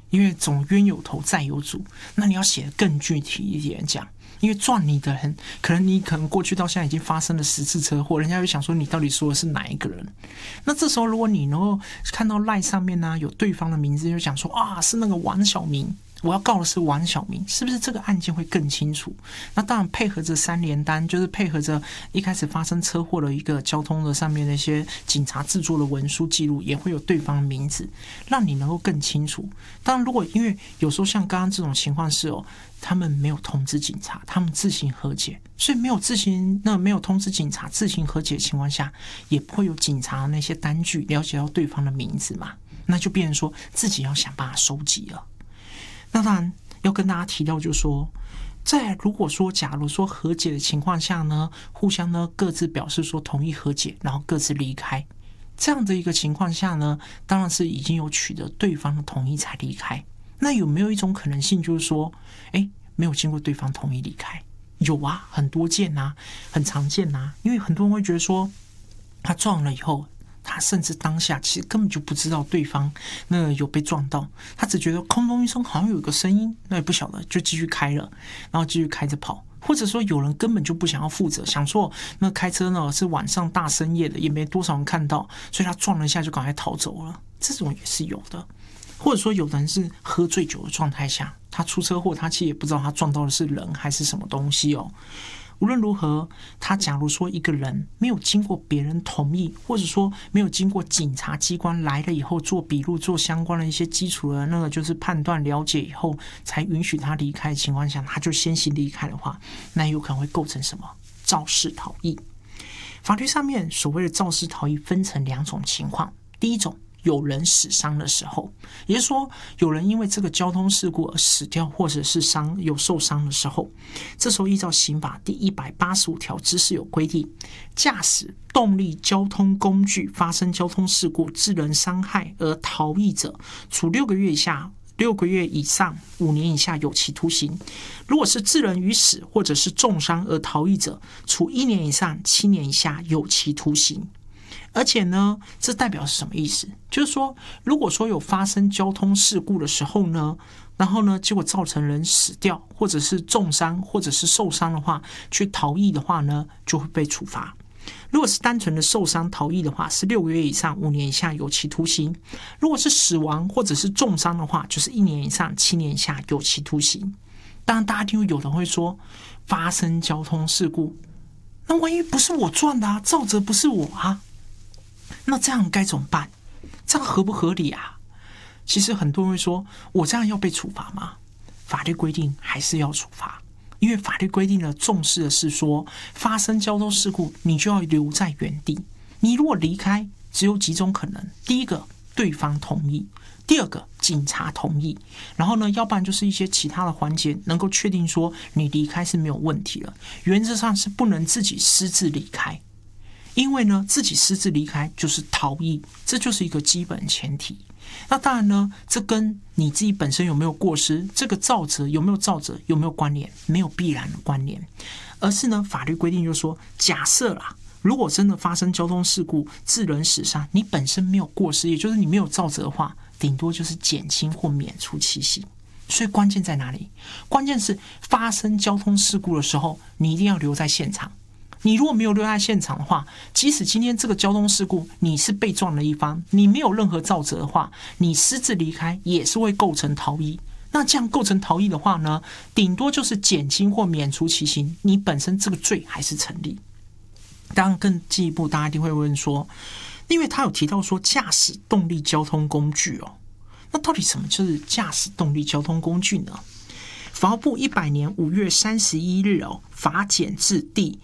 因为总冤有头债有主，那你要写得更具体一点讲。因为撞你的人，你可能过去到现在已经发生了10次车祸，人家会想说你到底说的是哪一个人？那这时候如果你能够看到LINE上面呢有对方的名字，就讲说啊是那个王小明，我要告的是王小明，是不是这个案件会更清楚？那当然配合着3联单，就是配合着一开始发生车祸的一个交通的上面的一些警察制作的文书记录，也会有对方的名字，让你能够更清楚。当然如果因为有时候像刚刚这种情况是他们没有通知警察，他们自行和解，所以没有通知警察自行和解的情况下，也不会有警察那些单据了解到对方的名字嘛，那就变成说自己要想办法收集了。那当然要跟大家提到就是说，如果说假如说和解的情况下呢，互相呢各自表示说同意和解，然后各自离开，这样的一个情况下呢，当然是已经有取得对方的同意才离开。那有没有一种可能性就是说没有经过对方同意离开？有啊，很多见啊，很常见啊。因为很多人会觉得说他撞了以后，他甚至当下其实根本就不知道对方那有被撞到，他只觉得空中一声好像有个声音，那也不晓得就继续开了，然后继续开着跑。或者说有人根本就不想要负责，想说那开车呢是晚上大深夜的，也没多少人看到，所以他撞了一下就赶快逃走了，这种也是有的。或者说有人是喝醉酒的状态下，他出车祸，他其实也不知道他撞到的是人还是什么东西无论如何，他假如说一个人没有经过别人同意，或者说没有经过警察机关来了以后做笔录，做相关的一些基础的那个就是判断了解以后，才允许他离开的情况下，他就先行离开的话，那有可能会构成什么？肇事逃逸。法律上面所谓的肇事逃逸分成2种情况，第一种，有人死伤的时候，也就是说有人因为这个交通事故而死掉，或者是有受伤的时候，这时候依照刑法第185条之4有规定，驾驶动力交通工具发生交通事故致人伤害而逃逸者，处6个月以上5年以下有期徒刑；如果是致人于死或者是重伤而逃逸者，处1年以上7年以下有期徒刑。而且呢，这代表是什么意思？就是说，如果说有发生交通事故的时候呢，然后呢，结果造成人死掉，或者是重伤，或者是受伤的话，去逃逸的话呢，就会被处罚。如果是单纯的受伤逃逸的话，是6个月以上5年以下有期徒刑；如果是死亡或者是重伤的话，就是1年以上7年以下有期徒刑。当然，大家一定会有人会说，发生交通事故，那万一不是我撞的肇责不是我啊？那这样该怎么办？这样合不合理啊？其实很多人会说，我这样要被处罚吗？法律规定还是要处罚，因为法律规定呢，重视的是说，发生交通事故你就要留在原地，你如果离开，只有几种可能：第一个，对方同意；第二个，警察同意；然后呢，要不然就是一些其他的环节能够确定说你离开是没有问题了。原则上是不能自己私自离开。因为呢，自己私自离开就是逃逸，这就是一个基本前提。那当然呢，这跟你自己本身有没有过失，这个肇责有没有肇责有没有关联，没有必然的关联，而是呢，法律规定就是说，假设啦，如果真的发生交通事故致人死伤，你本身没有过失，也就是你没有肇责的话，顶多就是减轻或免除其刑。所以关键在哪里？关键是发生交通事故的时候，你一定要留在现场。你如果没有留在现场的话，即使今天这个交通事故你是被撞的一方，你没有任何肇责的话，你私自离开也是会构成逃逸。那这样构成逃逸的话呢，顶多就是减轻或免除其刑，你本身这个罪还是成立。当然更进一步，大家一定会问说，因为他有提到说驾驶动力交通工具那到底什么就是驾驶动力交通工具呢？法务部100年5月31日法检字第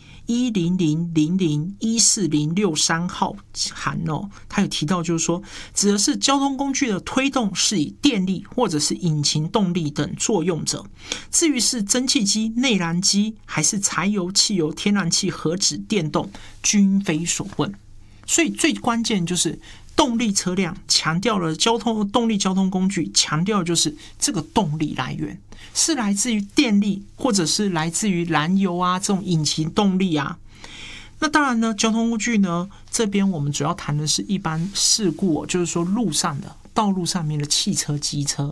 100001463号函他有提到，就是说，指的是交通工具的推动是以电力或者是引擎动力等作用者，至于是蒸汽机、内燃机还是柴油、汽油、天然气、核子电动，均非所问。所以最关键就是动力车辆强调了动力交通工具，强调的就是这个动力来源是来自于电力，或者是来自于燃油啊这种引擎动力啊。那当然呢，交通工具呢这边我们主要谈的是一般事故就是说路上的道路上面的汽车、机车。